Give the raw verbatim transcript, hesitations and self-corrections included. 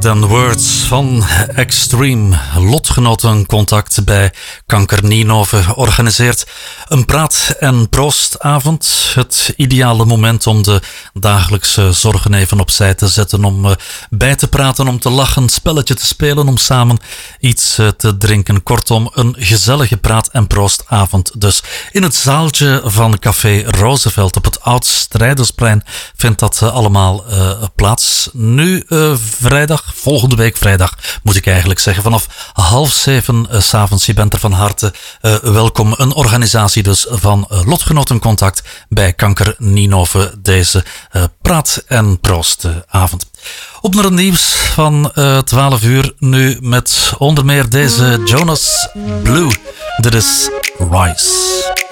Than Words van Extreme. Lotgenotencontact bij Kanker Ninove organiseert een praat- en proostavond. Het ideale moment om de dagelijkse zorgen even opzij te zetten, om uh, bij te praten, om te lachen, een spelletje te spelen, om samen iets uh, te drinken. Kortom, een gezellige praat- en proostavond. Dus in het zaaltje van Café Roosevelt op het Oud-Strijdersplein vindt dat uh, allemaal uh, plaats. Nu uh, vrijdag, volgende week vrijdag moet ik eigenlijk zeggen, vanaf half zeven uh, 's avonds. Je bent er van harte uh, welkom. Een organisatie dus van uh, Lotgenotencontact bij Kanker Ninove, deze uh, praat- en proostavond. Op naar het nieuws van uh, twaalf uur, nu met onder meer deze Jonas Blue. Dit is Rise.